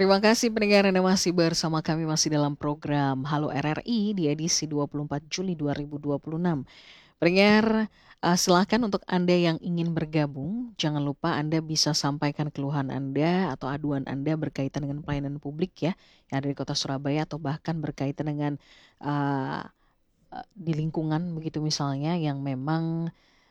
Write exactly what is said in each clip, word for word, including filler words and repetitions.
Terima kasih pendengar Anda masih bersama kami masih dalam program Halo R R I di edisi dua puluh empat Juli dua ribu dua puluh enam. Pendengar, eh, silakan untuk Anda yang ingin bergabung, jangan lupa Anda bisa sampaikan keluhan Anda atau aduan Anda berkaitan dengan pelayanan publik ya, yang ada di Kota Surabaya atau bahkan berkaitan dengan eh, eh, di lingkungan begitu misalnya yang memang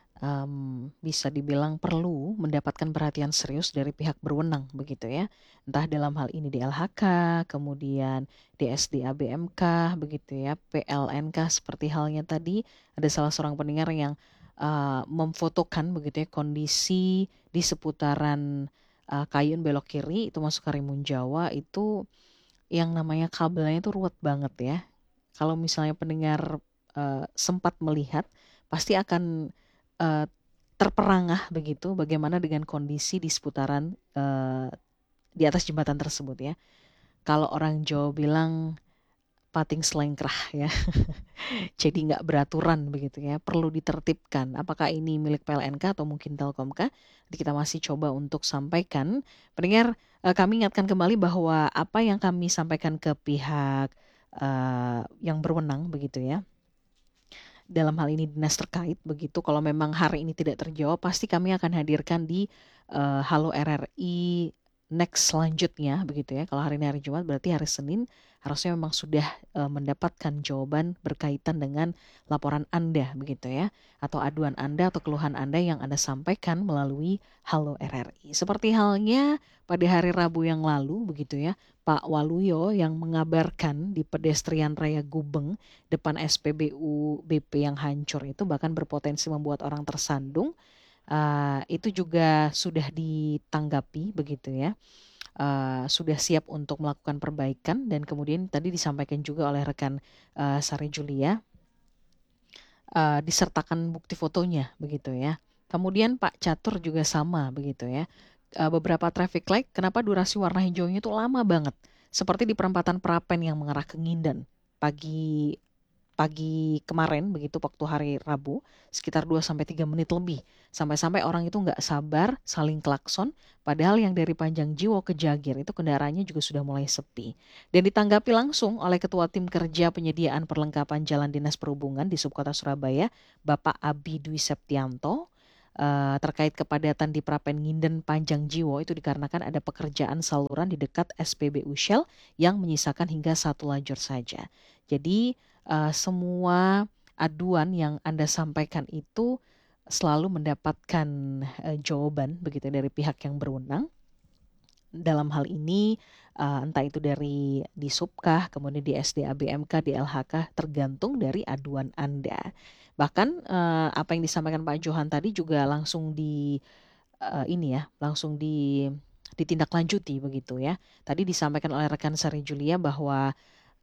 em, bisa dibilang perlu mendapatkan perhatian serius dari pihak berwenang begitu ya. Entah dalam hal ini D L H K, kemudian D S D A B M K begitu ya, P L N K seperti halnya tadi ada salah seorang pendengar yang eh, memfotokan begitu ya kondisi di seputaran eh, Kayun belok kiri itu masuk Karimun Jawa itu yang namanya kabelnya itu ruwet banget ya. Kalau misalnya pendengar eh, sempat melihat, pasti akan eh, terperangah begitu bagaimana dengan kondisi di seputaran eh, di atas jembatan tersebut ya. Kalau orang Jawa bilang pating selengkrah ya, jadi nggak beraturan begitu ya, perlu ditertibkan. Apakah ini milik P L N K atau mungkin Telkom kah? Jadi kita masih coba untuk sampaikan. Pendengar, eh, kami ingatkan kembali bahwa apa yang kami sampaikan ke pihak eh, yang berwenang begitu ya, dalam hal ini dinas terkait begitu. Kalau memang hari ini tidak terjawab, pasti kami akan hadirkan di eh, Halo R R I next selanjutnya begitu ya. Kalau hari ini hari Jumat berarti hari Senin harusnya memang sudah eh, mendapatkan jawaban berkaitan dengan laporan Anda begitu ya, atau aduan Anda atau keluhan Anda yang Anda sampaikan melalui Halo R R I. Seperti halnya pada hari Rabu yang lalu begitu ya, Pak Waluyo yang mengabarkan di pedestrian raya Gubeng depan S P B U B P yang hancur itu bahkan berpotensi membuat orang tersandung. Uh, itu juga sudah ditanggapi begitu ya. Uh, sudah siap untuk melakukan perbaikan dan kemudian tadi disampaikan juga oleh rekan uh, Sari Julia uh, disertakan bukti fotonya begitu ya. Kemudian Pak Catur juga sama begitu ya. Uh, beberapa traffic light kenapa durasi warna hijaunya itu lama banget. Seperti di perempatan Prapen yang mengarah ke Ngindan pagi pagi kemarin begitu waktu hari Rabu sekitar dua sampai tiga menit lebih. Sampai-sampai orang itu nggak sabar saling klakson padahal yang dari Panjang Jiwo ke Jagir itu kendaraannya juga sudah mulai sepi. Dan ditanggapi langsung oleh Ketua Tim Kerja Penyediaan Perlengkapan Jalan Dinas Perhubungan di Subkota Surabaya, Bapak Abi Dwi Septianto. Uh, terkait kepadatan di Prapen Nginden Panjang Jiwo itu dikarenakan ada pekerjaan saluran di dekat S P B U Shell yang menyisakan hingga satu lajur saja. Jadi uh, semua aduan yang Anda sampaikan itu selalu mendapatkan uh, jawaban begitu dari pihak yang berwenang. Dalam hal ini uh, entah itu dari di Subkah, kemudian di S D A B M K, di L H K, tergantung dari aduan Anda. Bahkan uh, apa yang disampaikan Pak Johan tadi juga langsung di uh, ini ya, langsung di ditindaklanjuti begitu ya. Tadi disampaikan oleh rekan Sari Julia bahwa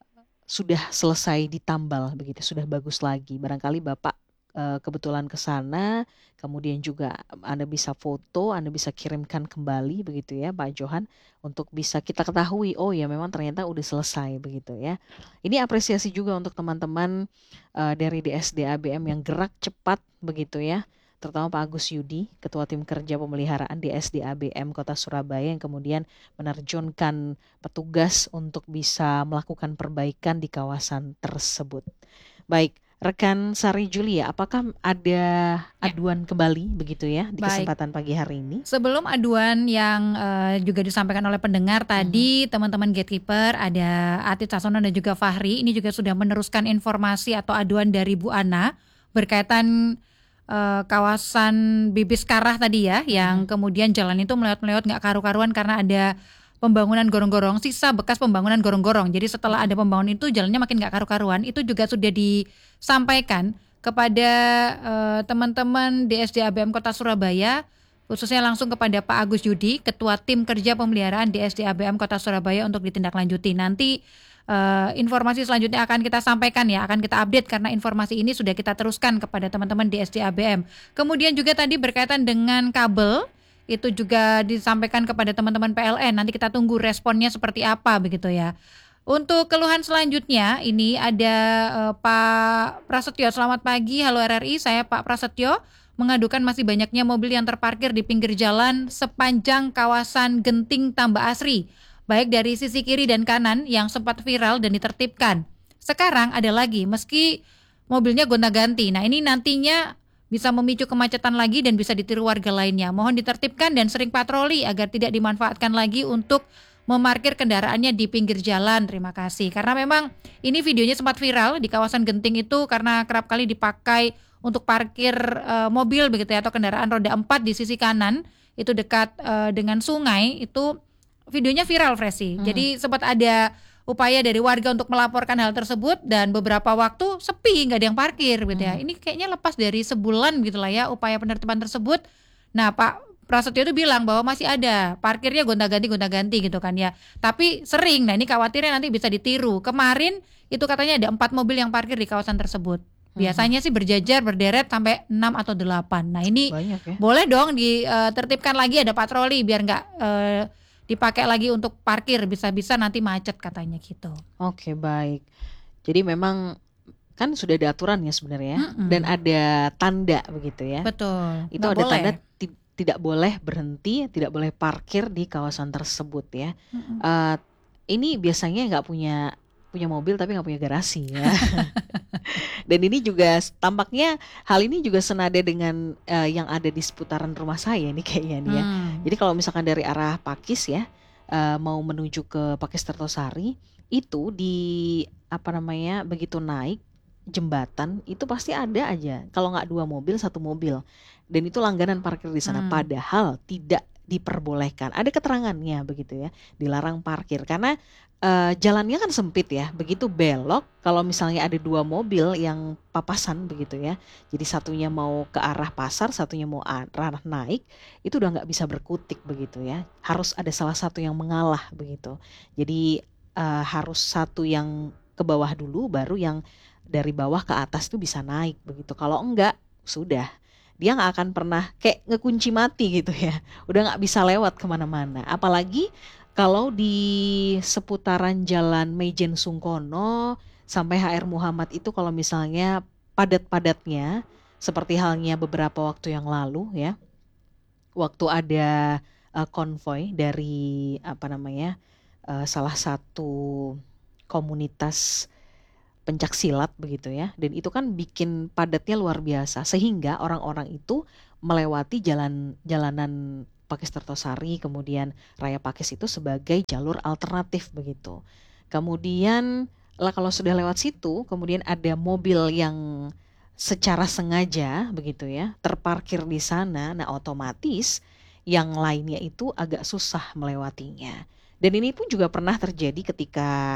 sudah selesai ditambal begitu, sudah bagus lagi. Barangkali Bapak eh, kebetulan ke sana, kemudian juga Anda bisa foto, Anda bisa kirimkan kembali begitu ya Pak Johan untuk bisa kita ketahui oh ya memang ternyata udah selesai begitu ya. Ini apresiasi juga untuk teman-teman eh, dari D S D A B M yang gerak cepat begitu ya. Terutama Pak Agus Yudi, Ketua Tim Kerja Pemeliharaan D S D A B M Kota Surabaya yang kemudian menerjunkan petugas untuk bisa melakukan perbaikan di kawasan tersebut. Baik, rekan Sari Julia, apakah ada Ya, aduan kembali begitu ya di baik. kesempatan pagi hari ini? Sebelum aduan yang eh, juga disampaikan oleh pendengar Mhm. tadi, teman-teman gatekeeper ada Atit Sasono dan juga Fahri ini juga sudah meneruskan informasi atau aduan dari Bu Ana berkaitan eh, kawasan Bibis Karah tadi ya, yang Mhm. kemudian jalan itu melewat-melewat nggak karu-karuan karena ada pembangunan gorong-gorong, sisa bekas pembangunan gorong-gorong. Jadi setelah ada pembangunan itu jalannya makin nggak karu-karuan. Itu juga sudah disampaikan kepada eh, teman-teman D S D A B M Kota Surabaya, khususnya langsung kepada Pak Agus Yudi, Ketua Tim Kerja Pemeliharaan D S D A B M Kota Surabaya untuk ditindaklanjuti. Nanti eh, informasi selanjutnya akan kita sampaikan ya, akan kita update karena informasi ini sudah kita teruskan kepada teman-teman D S D A B M. Kemudian juga tadi berkaitan dengan kabel, itu juga disampaikan kepada teman-teman P L N. Nanti kita tunggu responnya seperti apa begitu ya. Untuk keluhan selanjutnya ini ada eh, Pak Prasetyo. Selamat pagi, halo R R I. Saya Pak Prasetyo mengadukan masih banyaknya mobil yang terparkir di pinggir jalan sepanjang kawasan Genting Tambak Asri. baik dari sisi kiri dan kanan yang sempat viral dan ditertibkan. Sekarang ada lagi, meski mobilnya gonta-ganti. Nah, ini nantinya bisa memicu kemacetan lagi dan bisa ditiru warga lainnya. Mohon ditertibkan dan sering patroli agar tidak dimanfaatkan lagi untuk memarkir kendaraannya di pinggir jalan. Terima kasih. Karena memang ini videonya sempat viral di kawasan Genting itu karena kerap kali dipakai untuk parkir uh, mobil begitu ya, atau kendaraan roda empat di sisi kanan itu dekat uh, dengan sungai. Itu videonya viral, Fresi. Hmm. Jadi sempat ada upaya dari warga untuk melaporkan hal tersebut dan beberapa waktu sepi, nggak ada yang parkir gitu ya. Hmm. Ini kayaknya lepas dari sebulan gitu lah ya upaya penertiban tersebut. Nah, Pak Prasetyo itu bilang bahwa masih ada parkirnya gonta-ganti gonta-ganti gitu kan ya. Tapi sering. Nah, ini khawatirnya nanti bisa ditiru. Kemarin itu katanya ada empat mobil yang parkir di kawasan tersebut. Biasanya hmm. sih berjajar berderet sampai enam atau delapan. Nah, ini ya? Boleh dong ditertibkan lagi, ada patroli biar nggak uh, dipakai lagi untuk parkir, bisa-bisa nanti macet katanya gitu. Oke, baik. Jadi memang kan sudah ada aturan ya sebenarnya, mm-mm. dan ada tanda begitu ya. Betul. Itu nggak ada boleh. Tanda t- tidak boleh berhenti, tidak boleh parkir di kawasan tersebut ya. Uh, ini biasanya nggak punya punya mobil tapi nggak punya garasi ya. Dan ini juga tampaknya hal ini juga senada dengan uh, yang ada di seputaran rumah saya nih kayaknya nih ya. Hmm. Jadi kalau misalkan dari arah Pakis ya, uh, mau menuju ke Pakis Tirtosari, itu di apa namanya begitu naik jembatan itu pasti ada aja. Kalau nggak dua mobil, satu mobil. Dan itu langganan parkir di sana. Hmm. Padahal tidak diperbolehkan. Ada keterangannya begitu ya. Dilarang parkir karena uh, jalannya kan sempit ya. Begitu belok, kalau misalnya ada dua mobil yang papasan begitu ya. Jadi satunya mau ke arah pasar, satunya mau arah naik, itu udah nggak bisa berkutik begitu ya. Harus ada salah satu yang mengalah begitu. Jadi uh, harus satu yang ke bawah dulu, baru yang dari bawah ke atas tuh bisa naik begitu. Kalau enggak, sudah. Dia gak akan pernah kayak ngekunci mati gitu ya. Udah gak bisa lewat kemana-mana. Apalagi kalau di seputaran jalan Meijen Sungkono sampai H R Muhammad itu kalau misalnya padat-padatnya, seperti halnya beberapa waktu yang lalu ya. Waktu ada uh, konvoy dari apa namanya uh, salah satu komunitas pencak silat begitu ya, dan itu kan bikin padatnya luar biasa sehingga orang-orang itu melewati jalan jalanan Pakis Tirtosari kemudian Raya Pakis itu sebagai jalur alternatif begitu. Kemudian lah kalau sudah lewat situ kemudian ada mobil yang secara sengaja begitu ya terparkir di sana, nah otomatis yang lainnya itu agak susah melewatinya. Dan ini pun juga pernah terjadi ketika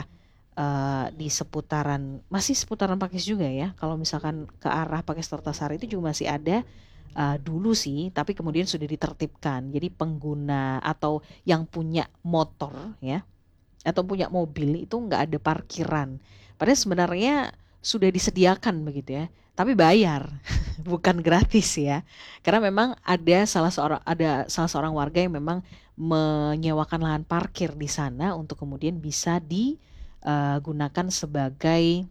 Uh, di seputaran masih seputaran Pakis juga ya. Kalau misalkan ke arah Pakis Tirtosari itu juga masih ada uh, dulu sih, tapi kemudian sudah ditertibkan. Jadi pengguna atau yang punya motor ya atau punya mobil itu nggak ada parkiran. Padahal sebenarnya sudah disediakan begitu ya, tapi bayar bukan gratis ya. Karena memang ada salah seorang ada salah seorang warga yang memang menyewakan lahan parkir di sana untuk kemudian bisa di Uh, gunakan sebagai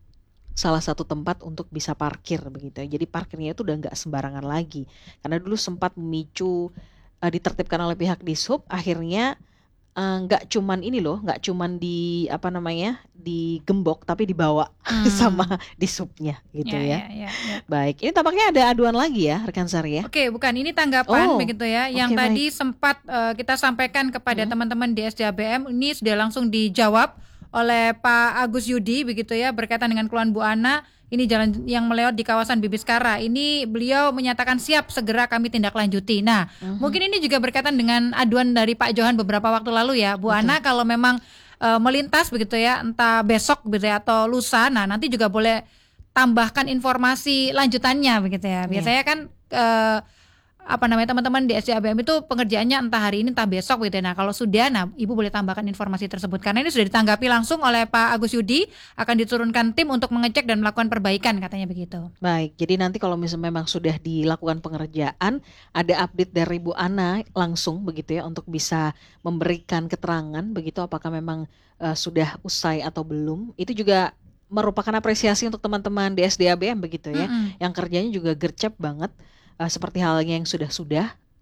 salah satu tempat untuk bisa parkir begitu ya. Jadi parkirnya itu udah nggak sembarangan lagi. Karena dulu sempat memicu uh, ditertibkan oleh pihak Dishub, akhirnya nggak uh, cuman ini loh, nggak cuman di apa namanya digembok tapi dibawa hmm. sama Dishubnya gitu ya. Ya, ya, ya, ya. Baik, ini tampaknya ada aduan lagi ya rekan Sari ya. Oke, bukan ini tanggapan oh, begitu ya. Yang okay, tadi baik. sempat uh, kita sampaikan kepada hmm. teman-teman di S D A B M, ini sudah langsung dijawab oleh Pak Agus Yudi begitu ya berkaitan dengan keluhan Bu Ana. Ini jalan yang melewat di kawasan Bibiskara. Ini beliau menyatakan siap segera kami tindak lanjuti. Nah, uh-huh. mungkin ini juga berkaitan dengan aduan dari Pak Johan beberapa waktu lalu ya. Bu Betul. Ana kalau memang uh, melintas begitu ya, entah besok gitu ya atau lusa, nah nanti juga boleh tambahkan informasi lanjutannya begitu ya. Biasanya yeah. kan uh, apa namanya teman-teman di S D A B M itu pengerjaannya entah hari ini entah besok gitu. Nah kalau sudah, nah Ibu boleh tambahkan informasi tersebut karena ini sudah ditanggapi langsung oleh Pak Agus Yudi, akan diturunkan tim untuk mengecek dan melakukan perbaikan katanya begitu. Baik, jadi nanti kalau misalnya memang sudah dilakukan pengerjaan, ada update dari Bu Ana langsung begitu ya untuk bisa memberikan keterangan begitu apakah memang uh, sudah usai atau belum. Itu juga merupakan apresiasi untuk teman-teman di S D A B M begitu ya, mm-hmm. yang kerjanya juga gercep banget. Uh, seperti halnya yang sudah-sudah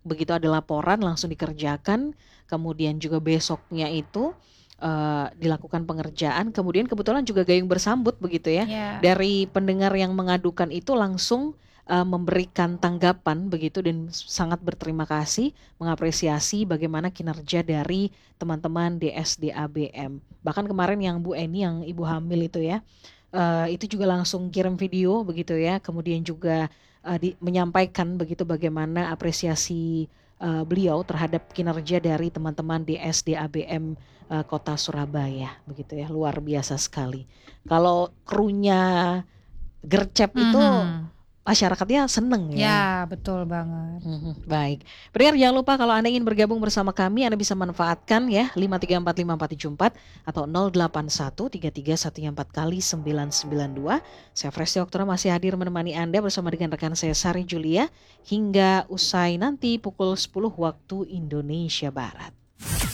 begitu ada laporan langsung dikerjakan, kemudian juga besoknya itu uh, dilakukan pengerjaan, kemudian kebetulan juga gayung bersambut begitu ya. Ya. Dari pendengar yang mengadukan itu langsung uh, memberikan tanggapan begitu dan sangat berterima kasih, mengapresiasi bagaimana kinerja dari teman-teman D S D A B M. Bahkan kemarin yang Bu Eni yang ibu hamil itu ya, uh, itu juga langsung kirim video begitu ya, kemudian juga uh, di, menyampaikan begitu bagaimana apresiasi uh, beliau terhadap kinerja dari teman-teman D S D A B M uh, Kota Surabaya begitu ya, luar biasa sekali. Kalau krunya gercep itu Mhm. masyarakatnya seneng ya. Ya, betul banget. Mhm, baik. Pendengar jangan lupa kalau Anda ingin bergabung bersama kami, Anda bisa manfaatkan ya lima tiga empat lima empat tujuh empat atau nol delapan satu tiga tiga satu empat kali sembilan sembilan dua. Saya Fresti Oktora masih hadir menemani Anda bersama dengan rekan saya Sari Julia hingga usai nanti pukul sepuluh waktu Indonesia Barat.